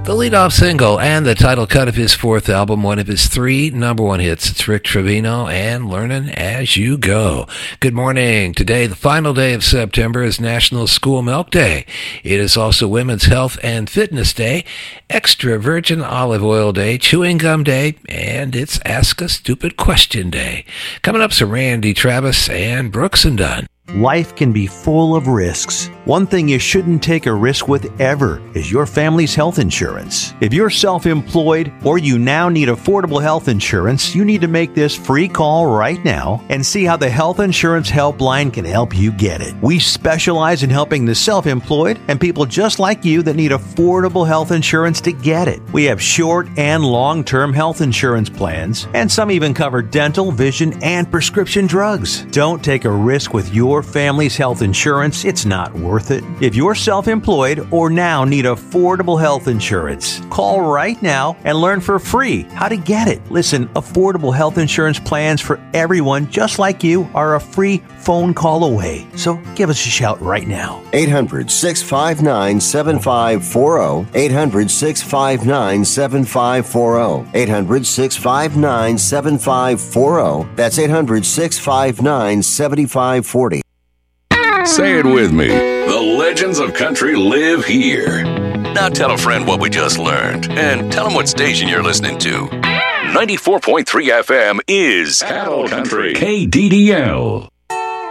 The lead-off single and the title cut of his fourth album, one of his 3 number one hits. It's Rick Trevino and Learning As You Go. Good morning. Today, the final day of September, is National School Milk Day. It is also Women's Health and Fitness Day, Extra Virgin Olive Oil Day, Chewing Gum Day, and it's Ask a Stupid Question Day. Coming up, some Randy Travis and Brooks and Dunn. Life can be full of risks. One thing you shouldn't take a risk with ever is your family's health insurance. If you're self-employed or you now need affordable health insurance, you need to make this free call right now and see how the Health Insurance Helpline can help you get it. We specialize in helping the self-employed and people just like you that need affordable health insurance to get it. We have short and long-term health insurance plans, and some even cover dental, vision, and prescription drugs. Don't take a risk with your family's health insurance. It's not worth it. If you're self-employed or now need affordable health insurance, call right now and learn for free how to get it. Listen, affordable health insurance plans for everyone just like you are a free phone call away. So give us a shout right now. 800-659-7540. 800-659-7540. 800-659-7540. That's 800-659-7540. Say it with me. The legends of country live here. Now tell a friend what we just learned, and tell them what station you're listening to. 94.3 FM is Cattle Country. KDDL.